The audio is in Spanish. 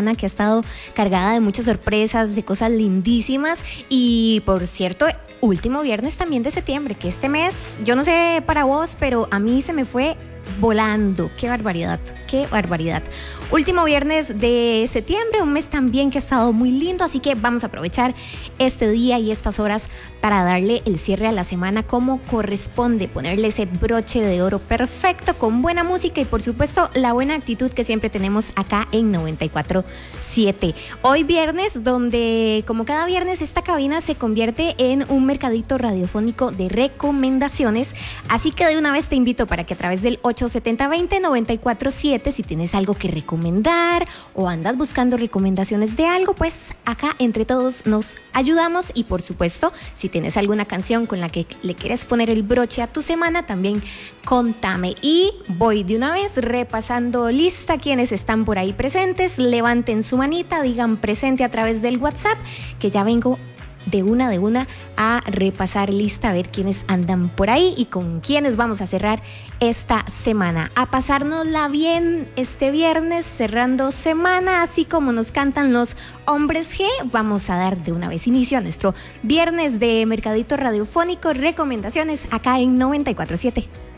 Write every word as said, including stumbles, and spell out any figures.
semana que ha estado cargada de muchas sorpresas, de cosas lindísimas. Y por cierto, último viernes también de septiembre, que este mes, yo no sé para vos, pero a mí se me fue volando. Qué barbaridad, qué barbaridad. Último viernes de septiembre, un mes también que ha estado muy lindo, así que vamos a aprovechar este día y estas horas para darle el cierre a la semana como corresponde, ponerle ese broche de oro perfecto con buena música y por supuesto la buena actitud que siempre tenemos acá en noventa y cuatro punto siete. Hoy viernes, donde como cada viernes esta cabina se convierte en un mercadito radiofónico de recomendaciones, así que de una vez te invito para que a través del ocho siete cero dos cero nueve cuatro siete, si tienes algo que recomendar o andas buscando recomendaciones de algo, pues acá entre todos nos ayudamos y por supuesto, si tienes alguna canción con la que le quieres poner el broche a tu semana, también contame. Y voy de una vez repasando lista, quienes están por ahí presentes, levanten su manita, digan presente a través del WhatsApp, que ya vengo de una de una a repasar lista, a ver quiénes andan por ahí y con quiénes vamos a cerrar esta semana, a pasárnosla bien este viernes cerrando semana, así como nos cantan los Hombres G. Vamos a dar de una vez inicio a nuestro viernes de mercadito radiofónico, recomendaciones acá en noventa y cuatro punto siete.